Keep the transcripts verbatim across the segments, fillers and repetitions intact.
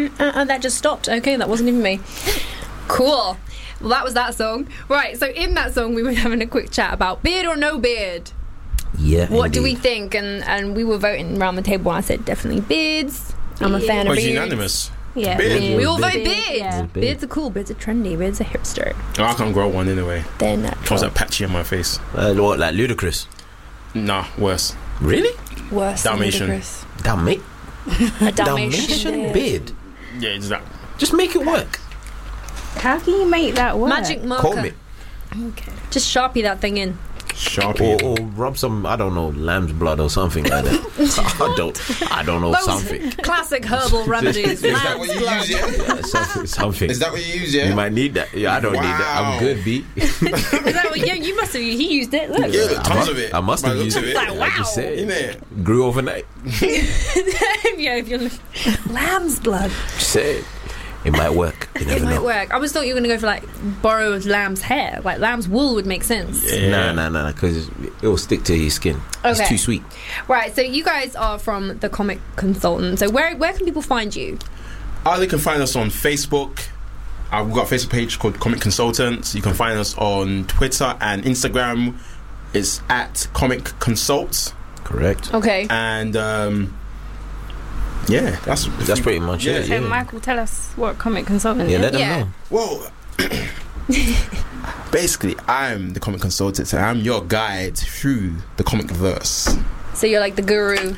uh, uh, that just stopped. Okay, that wasn't even me. Cool. Well, that was that song. Right, so in that song, we were having a quick chat about beard or no beard. Yeah. What indeed. do we think? And and we were voting around the table, and I said definitely beards. I'm a fan Oh, of it's beards. unanimous. Yeah, Beard. beard. We all vote Beard, beards. yeah. Beard. Beards are cool. Beards are trendy. Beards are hipster. Oh, I can't grow one anyway. They're Cause natural. that patchy on my face. Uh, what, like Ludacris? Nah, worse. Really? Worse than Dalmatian. ludicrous. Dalma- A Dalmatian. Dalmatian beard. Yeah, it's that. Just make it work. How can you make that work? Magic marker. Comb it. Okay. Just Sharpie that thing in. Sharpie. Or, or rub some, I don't know, lamb's blood or something like that. I don't, I don't know, Those something. classic herbal remedies. Is that what you use, yeah? Yeah, something, something. Is that what you use, yeah? You might need that. Yeah, I don't need that. I'm Wow. good, B. Is that what, yeah, you must have. He used it. Look. Yeah, look, I tons must- of it. I must By have the used looks it. of Like, wow. I just said, Innit? grew overnight. Yeah, if you're lamb's blood. Just said, it might work. You never It might know. work. I was thought you were going to go for like borrow lamb's hair. Like lamb's wool would make sense. Yeah. Nah, nah, nah, because it will stick to your skin. Okay. It's too sweet. Right, so you guys are from the Comic Consultant. So where where can people find you? Uh, they can find us on Facebook. Uh, we've got a Facebook page called Comic Consultants. You can find us on Twitter and Instagram. It's at Comic Consults. Correct. Okay. And um, yeah, that's That's pretty much Yeah. it. So Yeah, Michael, tell us what comic consultant yeah is. let them Yeah. know. Well, basically, I'm the comic consultant, and I'm your guide through the comic verse. So you're like the guru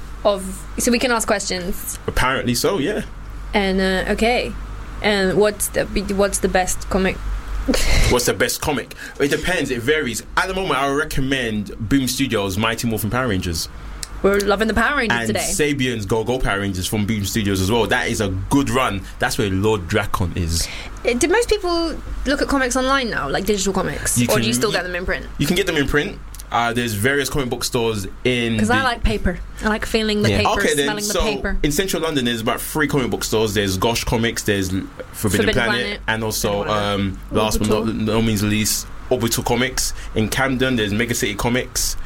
of. So we can ask questions. Apparently, so yeah. And uh, okay. And what's the what's the best comic? What's the best comic? It depends. It varies. At the moment, I would recommend Boom Studios' Mighty Morphin Power Rangers We're loving the Power Rangers and today. Sabian's Go Go Power Rangers from Boom Studios as well. That is a good run. That's where Lord Dracon is. Uh, Do most people look at comics online now, like digital comics, You or can- do you still get them in print? You can get them in print. Uh, there's various comic book stores in. Because the- I like paper. I like feeling the Yeah. paper, Okay, then. smelling So the paper. in central London, there's about three comic book stores. There's Gosh Comics, there's L- Forbidden, Forbidden Planet, Planet. and also Forbidden Planet. um, last but not Orbital. no means least, Orbital Comics. In Camden, there's Mega City Comics.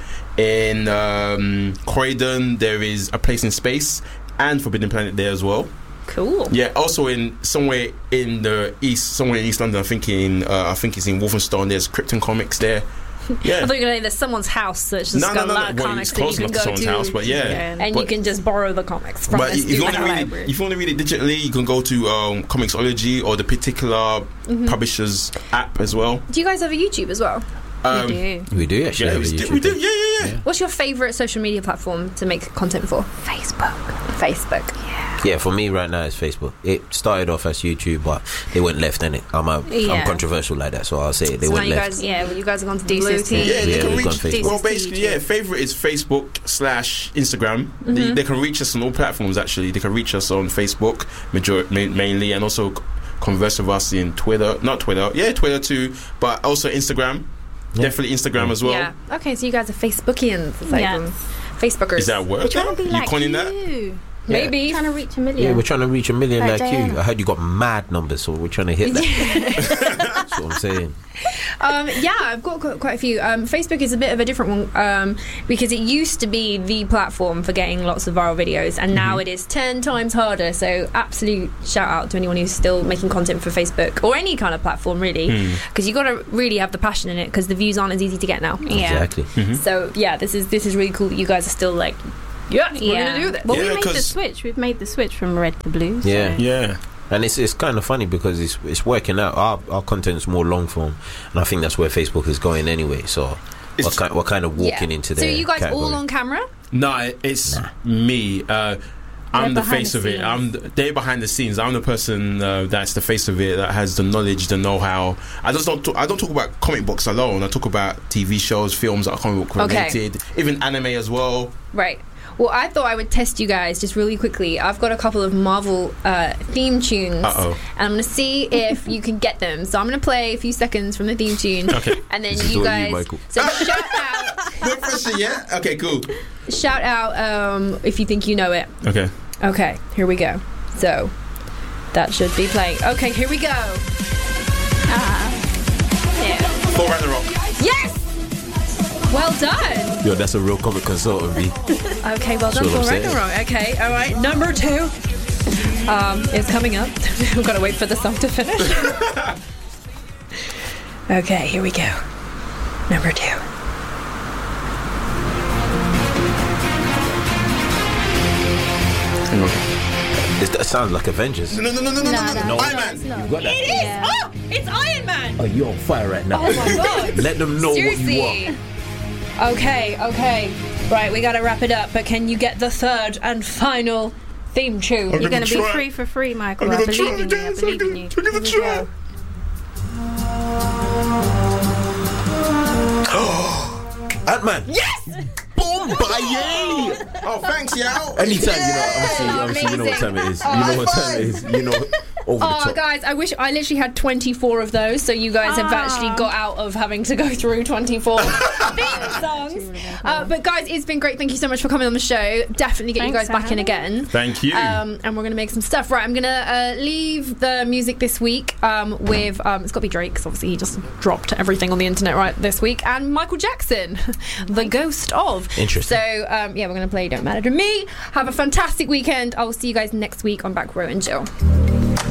In um, Croydon, there is A Place in Space and Forbidden Planet there as well. Cool. Yeah. Also in somewhere in the east, somewhere in East London, I think in uh, I think it's in Walthamstow. There's Krypton Comics there. Yeah. I thought you were going to say there's someone's house that's just No, got no, a no, lot no. of Well, comics it's that you close can enough to go someone's to, house, but yeah. and But- you can just borrow the comics from But this if you, want like to a read it, library. if you want to read it digitally, you can go to um, Comixology or the particular Mm-hmm. publisher's app as well. Do you guys have a YouTube as well? Um, we do. We do actually Yeah, have a we do, YouTube we do. page. Yeah, yeah, yeah. Yeah. What's your favourite social media platform to make content for? Facebook. Facebook. Yeah, for me right now it's Facebook. It started off as YouTube, but they went left, innit? I'm a, Yeah. I'm controversial like that, so I'll say it. They So now went you left. guys, Yeah, yeah, you guys are going to Deuces Blue to- Team. Yeah, they Yeah, can we've reach. gone Facebook. Well, basically, yeah. Favorite is Facebook slash Instagram. They, they can reach us on all platforms. Actually, they can reach us on Facebook, major, ma- mainly, and also c- converse with us in Twitter. Not Twitter, yeah, Twitter too, but also Instagram. Yeah. Definitely Instagram as well. Yeah. Okay, so you guys are Facebookians. It's like Yeah. um, Facebookers. Is that a word? We're trying to be you like coining you. that? Maybe. Trying to reach a million. Yeah, we're trying to reach a million Like like, you. Diana. I heard you got mad numbers, so we're trying to hit that. That's what I'm saying. Um, yeah, I've got quite, quite a few. Um, Facebook is a bit of a different one um, because it used to be the platform for getting lots of viral videos, and now it is ten times harder. So, absolute shout out to anyone who's still making content for Facebook or any kind of platform, really, because you got to really have the passion in it because the views aren't as easy to get now. Yeah. Exactly. So, yeah, this is this is really cool that you guys are still like, yeah, we're Yeah. gonna do this. Well, Yeah, we made the 'cause- switch. We've made the switch from red to blue. so- Yeah. Yeah. And it's it's kind of funny because it's it's working out. Our our content's more long form, and I think that's where Facebook is going anyway. So we're It's- kind, we're kind of walking Yeah. into So, there. you guys all on camera? No, it's Nah. me. Uh, I'm They're the behind face the of it. scenes. I'm the, they're behind the scenes. I'm the person uh, that's the face of it, that has the knowledge, the know-how. I just don't. Talk, I don't talk about comic books alone. I talk about T V shows, films that are comic book Okay. related, even anime as well. Right. Well, I thought I would test you guys just really quickly. I've got a couple of Marvel uh, theme tunes, Uh-oh. and I'm going to see if you can get them. So I'm going to play a few seconds from the theme tune, Okay. and then This is you all you, guys. Michael. So shout out, No pressure yet? Okay, cool. shout out um, if you think you know it. Okay. Okay, here we go. So that should be playing. Okay, here we go. Yeah. Thor Ragnarok. Yes. Well done. Yo, that's a real comic consultant, B. Okay, well done, That's what Thor I'm saying. Ragnarok. Okay, all right. Number two. Um, it's coming up. We've got to wait for the song to finish. Okay, here we go. Number two. This, that sounds like Avengers. No, no, no, no, no, no, No, no, no, Iron no, Man. it's not. You've got that. It is! Yeah. Oh! It's Iron Man! Oh, you're on fire right now. Oh my god! Let them know Seriously. what you want. Okay, okay. Right, we gotta wrap it up, but can you get the third and final theme tune? I'm You're going to be try. free for free, Michael. I'm I gonna believe try, in you. I guys. believe I'm in you. gonna- I'm gonna Here we try. go. Ant-Man. Yes! Boom, bye, Oh, thanks, Yao. Anytime, you know, obviously, Oh, obviously you know what amazing. time it is. Oh, You know what high time it is. You know, over the Oh, top. guys, I wish I literally had twenty-four of those, so you guys have Ah. actually got out of having to go through twenty-four theme songs. Uh, but, guys, it's been great. Thank you so much for coming on the show. Definitely get you Thanks guys back for in having again. Thank you. Um, and we're going to make some stuff. Right, I'm going to uh, leave the music this week um, with, um, it's got to be Drake, because obviously he just dropped everything on the internet right this week, and Michael Jackson, the ghost of. Interesting. So, um, yeah, we're going to play Don't Matter to Me. Have a fantastic weekend. I will see you guys next week on Back Row and Jill.